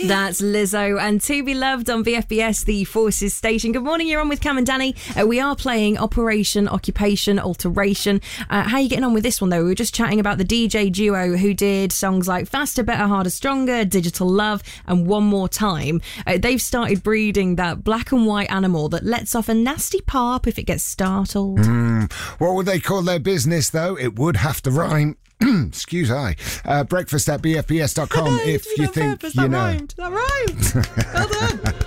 That's Lizzo and To Be Loved on VFBS, the Forces station. Good morning, you're on with Cam and Danny. We are playing Operation Occupation Alteration. How are you getting on with this one, though? We were just chatting about the DJ duo who did songs like Faster, Better, Harder, Stronger, Digital Love, and One More Time. They've started breeding that black and white animal that lets off a nasty pop if it gets startled. What would they call their business, though? It would have to rhyme. Excuse I. Breakfast at bfbs.com if you think you know. That rhymed. Well done.